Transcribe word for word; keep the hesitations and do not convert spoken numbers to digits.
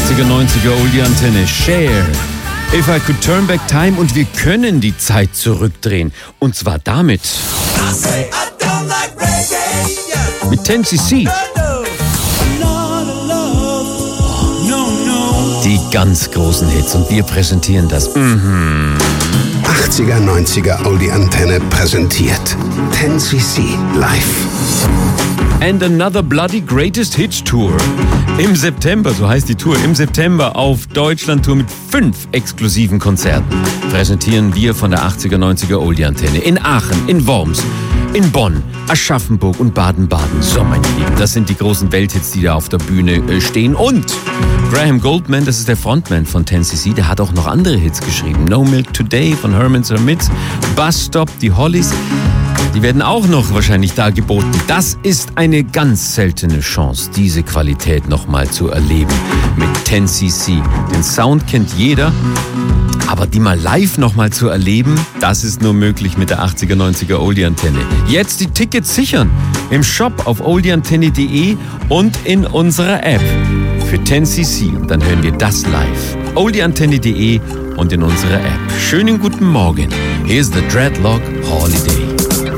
achtziger, neunziger Oldie Antenne. Cher. If I could turn back time, und wir können die Zeit zurückdrehen. Und zwar damit. Mit ten C C. Die ganz großen Hits, und wir präsentieren das. Mhm. achtziger, neunziger Oldie Antenne präsentiert ten C C live. And Another Bloody Greatest Hits Tour. Im September, so heißt die Tour, im September auf Deutschland-Tour mit fünf exklusiven Konzerten präsentieren wir von der achtziger, neunziger Oldie Antenne in Aachen, in Worms, in Bonn, Aschaffenburg und Baden-Baden. So, meine Lieben, das sind die großen Welthits, die da auf der Bühne stehen. Und Graham Goldman, das ist der Frontman von ten C C, der hat auch noch andere Hits geschrieben. No Milk Today von Herman's Hermits, Bus Stop, die Hollies, die werden auch noch wahrscheinlich da geboten. Das ist eine ganz seltene Chance, diese Qualität nochmal zu erleben mit ten C C. Den Sound kennt jeder, aber die mal live nochmal zu erleben, das ist nur möglich mit der achtziger, neunziger Oldie Antenne. Jetzt die Tickets sichern im Shop auf oldie antenne punkt de und in unserer App für ten C C. Und dann hören wir das live. oldie antenne punkt de und in unserer App. Schönen guten Morgen. Hier ist The Dreadlock Holiday.